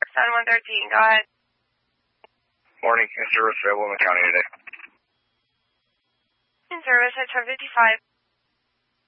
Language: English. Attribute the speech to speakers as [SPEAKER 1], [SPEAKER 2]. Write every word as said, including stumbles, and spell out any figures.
[SPEAKER 1] seven one thirteen. Go ahead.
[SPEAKER 2] Morning. In service available in the county today.
[SPEAKER 1] In service at twelve fifty-five.